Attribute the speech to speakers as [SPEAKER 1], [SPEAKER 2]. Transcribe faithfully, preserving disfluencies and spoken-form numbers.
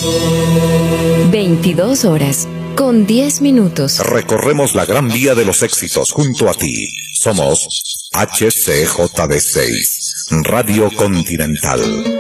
[SPEAKER 1] veintidós horas, con diez minutos.
[SPEAKER 2] Recorremos la gran vía de los éxitos junto a ti. Somos H C J D seis, Radio Continental.